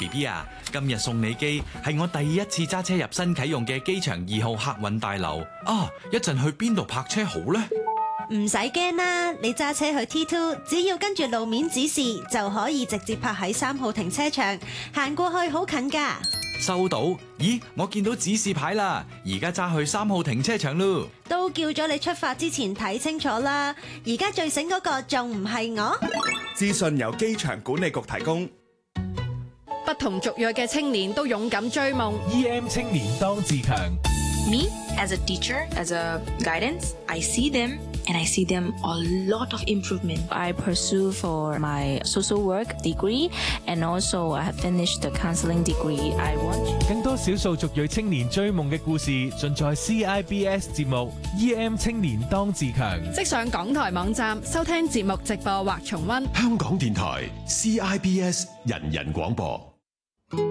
BB 啊，今日送你機係我第一次揸車入新啟用嘅機場2號客運大樓啊！一陣去邊度泊車好呢？ 唔使驚啦，你揸車去 T2，只要跟住路面指示就可以直接泊喺3號停車場，行過去好近噶。 收到。咦，我見到指示牌啦，而家揸去3號停車場咯。 都叫咗你出發之前睇清楚啦，而家最醒嗰個仲唔係我？ 資訊由機場管理局提供。 不同族裔嘅青年都勇敢追夢。 EM 青年當自強。 Me, as a teacher, as a guidance, I see them and I see them a lot of improvement. I pursue for my social work degree and also I have finished the counseling degree. I want 更多少數族裔青年追夢嘅故事，盡在 CIBS 節目 EM 青年當自強。 即上港台網站收聽節目直播或重溫。 香港電台 CIBS 人人廣播。